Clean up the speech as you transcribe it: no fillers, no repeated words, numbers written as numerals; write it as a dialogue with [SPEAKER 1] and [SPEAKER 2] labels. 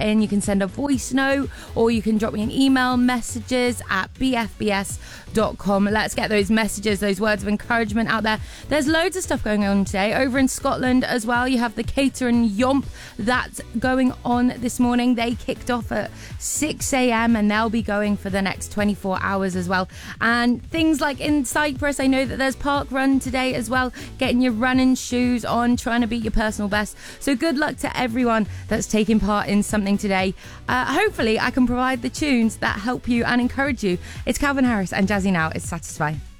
[SPEAKER 1] in. You can send a voice note or you can drop me an email, messages@bfbs.com. Let's get those messages, those words of encouragement out there. There's loads of stuff going on today. Over in Scotland as well, you have the Catering Yomp that's going on this morning. They kicked off at 6 a.m. and they'll be going for the next 24 hours as well. And things like in Cyprus, I know that there's Park Run today as well, getting your running shoes on, trying to beat your personal best. So good luck to everyone that's taking part in something today. Hopefully I can provide the tunes that help you and encourage you. It's Calvin Harris and Jazzy Now. It's Satisfy.